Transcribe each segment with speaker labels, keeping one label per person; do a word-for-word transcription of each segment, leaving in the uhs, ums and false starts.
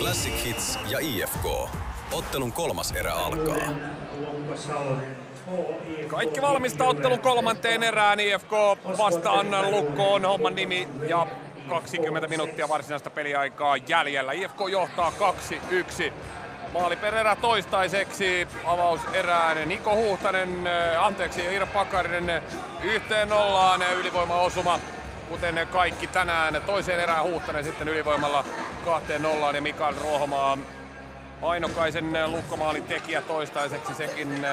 Speaker 1: Classic Hits ja I F K. Ottelun kolmas erä alkaa.
Speaker 2: Kaikki valmista ottelun kolmanteen erään. I F K vastaan Lukko on homman nimi ja kaksikymmentä minuuttia varsinaista peliaikaa jäljellä. I F K johtaa kaksi yksi. Maali per erä toistaiseksi avauserään Niko Huhtanen, anteeksi Iiro Pakarinen yhteen nollaan ylivoimaosuma. Kuten kaikki tänään, toiseen erään Huhtanen sitten ylivoimalla kahteen nollaan ja Mikael Ruohomaa ainokaisen Lukkomaalin tekijä toistaiseksi, sekin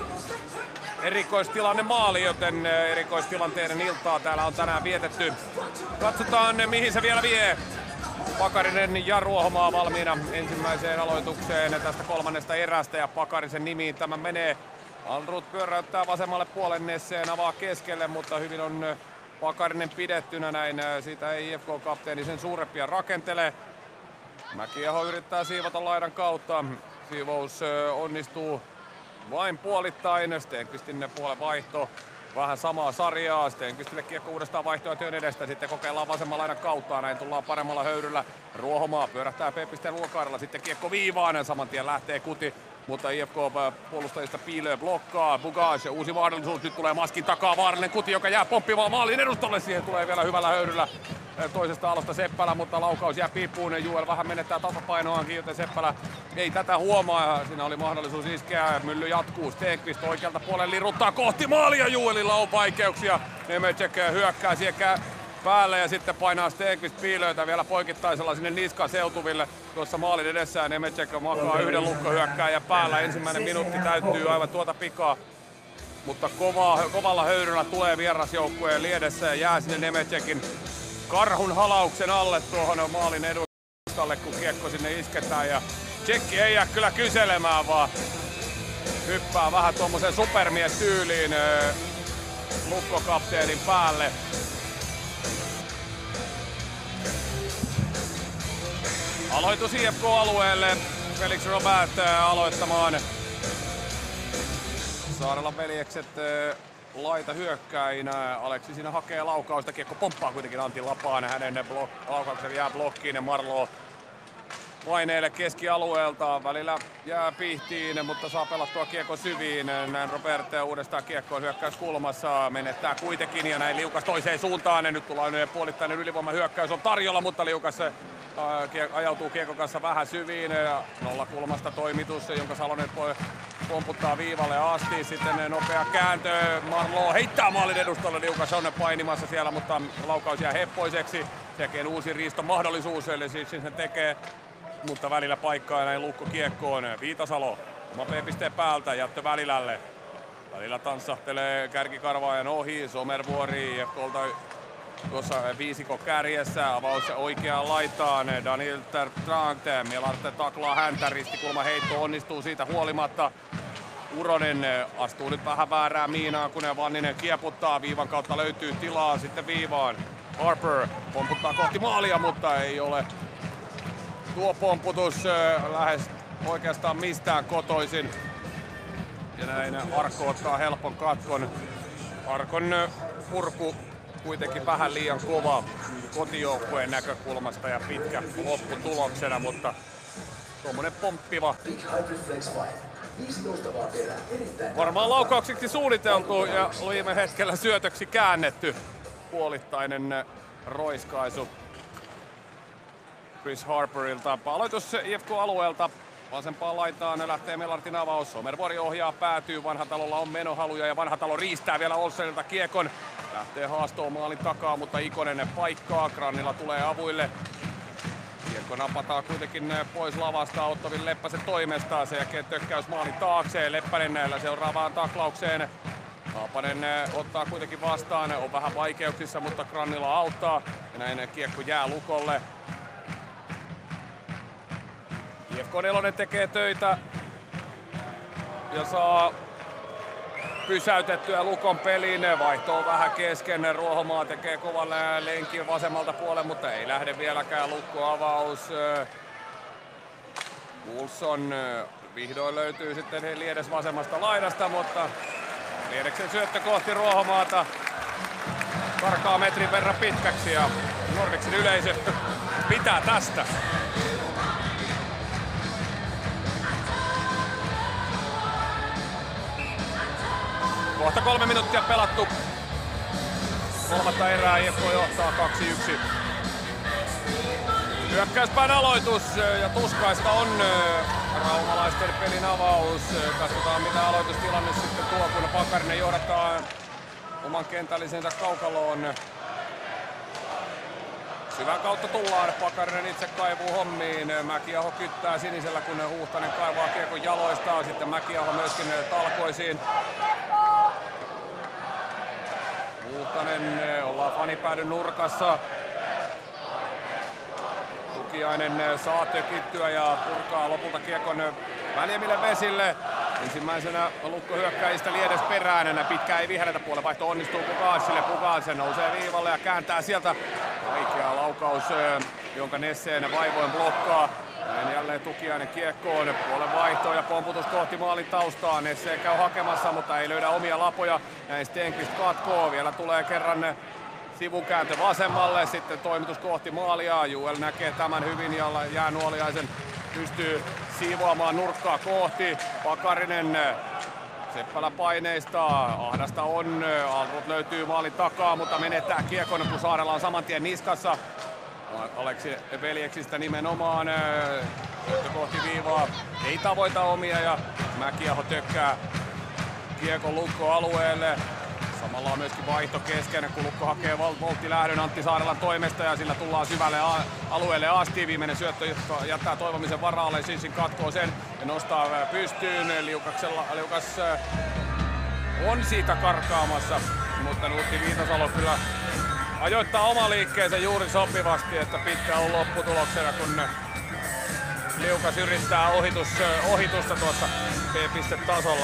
Speaker 2: erikoistilanne maali, joten erikoistilanteiden iltaa täällä on tänään vietetty. Katsotaan mihin se vielä vie. Pakarinen ja Ruohomaa valmiina ensimmäiseen aloitukseen tästä kolmannesta erästä ja Pakarisen nimiin tämä menee. Alrut pyöräyttää vasemmalle puolen Nesseen, avaa keskelle, mutta hyvin on Pakarinen pidettynä näin. Siitä ei I F K-kapteeni sen suurempia rakentele. Mäkiaho yrittää siivota laidan kautta. Siivous onnistuu vain puolittain. Stenqvistin puolen vaihto. Vähän samaa sarjaa. Stenqvistille kiekko uudestaan vaihtoa työn edestä. Sitten kokeillaan vasemman laidan kautta. Näin tullaan paremmalla höyryllä. Ruohomaa pyörähtää P-pisteen ulkoarilla. Sitten kiekko viivaan. Saman tien lähtee kuti. Mutta I F K-puolustajista piilöö blokkaa. Bugage, uusi mahdollisuus. Nyt tulee maskin takaa vaarallinen kuti, joka jää pomppimaan maalin edustalle. Siihen tulee vielä hyvällä höyryllä toisesta alosta Seppälä, mutta laukaus jää piippuun. Juel vähän menettää tasapainoaankin, joten Seppälä ei tätä huomaa. Siinä oli mahdollisuus iskeä. Mylly jatkuu. Stenqvist oikealta puolelle liruttaa kohti maalia. Juelilla on vaikeuksia. Nemecek hyökkää siihen päälle ja sitten painaa Stenqvist piilöitä vielä poikittaisella sinne niskan seutuville. Tuossa maalin edessä Nemecek makaa yhden lukkohyökkääjän päällä. Ensimmäinen minuutti täyttyy aivan tuota pikaa. Mutta kova, kovalla höyryllä tulee vierasjoukkueen liedessä ja jää sinne Nemecekin karhun halauksen alle tuohon maalin edustalle, kun kiekko sinne isketään. Ja Tsekki ei jää kyllä kyselemään, vaan hyppää vähän tuommoisen supermies-tyyliin Lukko-kapteenin päälle. Aloitus I F K-alueelle. Felix Robert aloittamaan. Saarelan veljekset laita hyökkäinä. Aleksi siinä hakee laukausta. Kiekko pomppaa kuitenkin Antti Lapaan. Hänen blok- laukauksen jää blokkiin ja Marlo paineille keskialueelta. Välillä jää pihtiin, mutta saa pelattua kiekko syviin. Näin Robert uudestaan kiekkoon hyökkäyskulmassa. Menettää kuitenkin ja näin liukas toiseen suuntaan. Nyt tullaan puolittainen ylivoima hyökkäys on tarjolla, mutta liukas ajautuu kiekon kanssa vähän syviin. Nolla kulmasta toimitus, jonka Salonen pomputtaa viivalle asti. Sitten nopea kääntö. Marlo heittää maalin edustalle. Liukas on painimassa siellä, mutta laukaus jää heppoiseksi. Sekin uusi riiston mahdollisuus, eli siis sen tekee. Mutta välillä paikkaa näin Lukko kiekkoon. Viitasalo oma P-pisteen päältä, jättö Välilälle. Välillä tanssahtelee kärkikarvaajan ohi. Somervuori I F K:lta tuossa viisikko kärjessä, avaus oikeaan laitaan, Daniel Trangt, Mielarte taklaa häntä, ristikulma heitto onnistuu siitä huolimatta. Uronen astuu nyt vähän väärää miinaa, kun Vanninen kieputtaa, viivan kautta löytyy tilaa sitten viivaan. Harper pomputtaa kohti maalia, mutta ei ole tuo pomputus lähes oikeastaan mistään kotoisin. Ja näin Arkko ottaa helpon katkon. Arkon purku kuitenkin vähän liian kova kotijoukkueen näkökulmasta ja pitkä lopputuloksena, mutta tuommoinen pomppiva. Varmaan laukauksiksi suunniteltu ja viime hetkellä syötöksi käännetty puolittainen roiskaisu Chris Harperilta. Aloitus I F K-alueelta. Vasempaan laitaan lähtee Melartin avaus. Somervuori ohjaa, päätyy. Vanhatalolla on menohaluja ja Vanhatalo riistää vielä Olsenilta kiekon. Lähtee haastoon maalin takaa, mutta Ikonen paikkaa. Grannila tulee avuille. Kiekko napataan kuitenkin pois lavasta Ottovin Leppäsen toimesta. Sen jälkeen tökkäys maalin taakse. Leppänen näillä seuraavaan taklaukseen. Haapanen ottaa kuitenkin vastaan. On vähän vaikeuksissa, mutta Grannila auttaa. Ja näin kiekko jää Lukolle. I F K nelonen tekee töitä ja saa pysäytettyä Lukon pelin. Vaihto on vähän kesken. Ruohomaa tekee kovan lenkin vasemmalta puolelle, mutta ei lähde vieläkään Lukko-avaus. Wilson vihdoin löytyy sitten Liedes vasemmasta laidasta, mutta Liedeksen syöttö kohti Ruohomaata karkaa metrin verran pitkäksi ja Nordicsin yleisö pitää tästä. Kohta kolme minuuttia pelattu. Kolmatta erää I F K johtaa kaksi yksi. Hyökkäyspään aloitus ja tuskaista on raumalaisten pelin avaus. Katsotaan mitä aloitustilanne sitten tuo, kun Pakarinen johdattaa oman kentällisensä kaukaloon. Syvän kautta tullaan, Pakarinen itse kaivuu hommiin. Mäkiaho kyttää sinisellä, kun Huhtanen kaivaa kiekon jaloistaan. Sitten Mäkiaho myöskin talkoisiin. Huhtanen, ollaan fanipäädyn nurkassa. Tukiainen saa tökittyä ja purkaa lopulta kiekon väljemmille vesille. Ensimmäisenä Lukko hyökkäjistä Liedes perään. Pitkä ei vihreätä puolella vaihto onnistuu Pukaasille. Pukaase nousee viivalle ja kääntää sieltä. Vaikea laukaus, jonka Nesseen vaivoin blokkaa. Näin jälleen Tukiainen kiekkoon. Puolen vaihtoon ja pomputus kohti maalin taustaa. Nesseen käy hakemassa, mutta ei löydä omia lapoja. Näin Stenqvist katkoo. Vielä tulee kerran sivukääntö vasemmalle. Sitten toimitus kohti maalia. Juel näkee tämän hyvin ja Jäänuoliaisen pystyy siivoamaan nurkkaa kohti. Pakarinen Seppälä paineista. Ahdasta on. Alrut löytyy maalin takaa, mutta menettää kiekon, kun Saarella on saman tien niskassa. Aleksi veljeksistä nimenomaan. Syöttö kohti viivaa. Ei tavoita omia ja Mäkiaho tökkää kiekon Lukko alueelle. Samalla on myöskin vaihto kesken, kun Lukko hakee volttilähdön Antti Saarelan toimesta ja sillä tullaan syvälle alueelle asti. Viimeinen syöttö jättää toivomisen varaalle, Sissin katkoo sen ja nostaa pystyyn. Liukaksella, Liukas on siitä karkaamassa, mutta Nuutti Viitasalo kyllä ajoittaa oma liikkeensä juuri sopivasti, että pitkä on lopputuloksena, kun Liukas yrittää ohitus, ohitusta tuossa B-pistetasolla.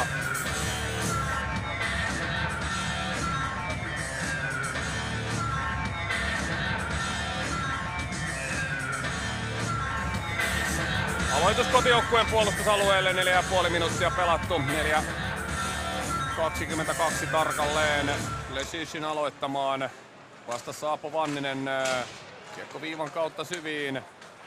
Speaker 2: Aloitus kotijoukkueen puolustusalueelle, neljä ja puoli minuuttia pelattu, neljä kaksikymmentäkaksi tarkalleen. Lesishin aloittamaan, vastassa Aapo Vanninen, kiekko viivan kautta syviin.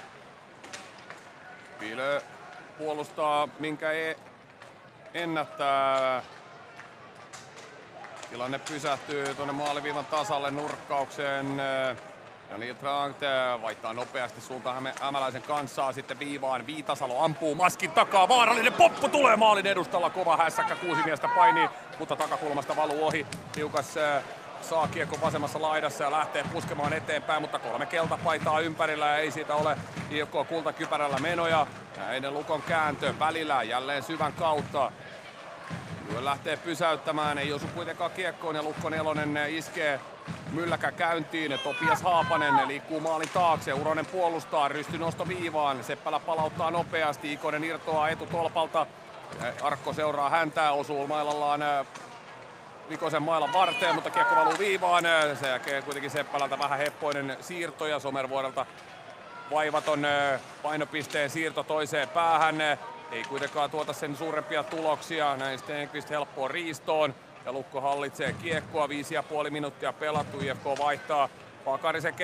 Speaker 2: Pilö puolustaa, minkä ei ennättää. Tilanne pysähtyy tuonne maaliviivan tasalle nurkkaukseen. Ja Niltrand vaihtaa nopeasti suuntaan Hämäläisen kanssa, sitten viivaan. Viitasalo ampuu maskin takaa, vaarallinen poppu tulee maalin edustalla, kova hässäkkä, kuusi miestä painii, mutta takakulmasta valuu ohi. Tiukas saa kiekko vasemmassa laidassa ja lähtee puskemaan eteenpäin, mutta kolme keltapaitaa ympärillä ja ei siitä ole I F K kultakypärällä menoja. Näiden Lukon kääntö välillä jälleen syvän kautta. Juel lähtee pysäyttämään, ei osu kuitenkaan kiekkoon ja Lukko nelonen iskee mylläkä käyntiin. Topias Haapanen liikkuu maalin taakse, Uronen puolustaa, Rysty nosto viivaan. Seppälä palauttaa nopeasti, Ikonen irtoaa etutolpalta. Arkko seuraa häntä, osuu mailallaan Vikosen mailan varteen, mutta kiekko valuu viivaan. Sen jälkeen kuitenkin Seppälältä vähän heppoinen siirto ja Somervuorelta vaivaton painopisteen siirto toiseen päähän. Ei kuitenkaan tuota sen suurempia tuloksia. Näin Stenqvist helppoon riistoon. Ja Lukko hallitsee kiekkoa. Viisi ja puoli minuuttia pelattu. I F K vaihtaa Pakarisen